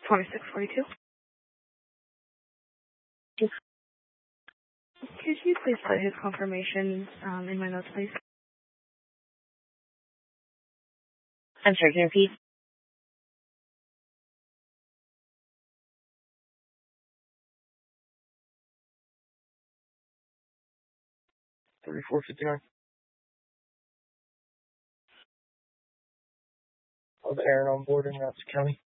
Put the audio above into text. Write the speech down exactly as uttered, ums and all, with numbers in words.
twenty-six forty-two. Could you please put his confirmation um, in my notes, please? I'm sorry, can you repeat? thirty-four fifty-nine. Of Aaron on board in Ramsey County.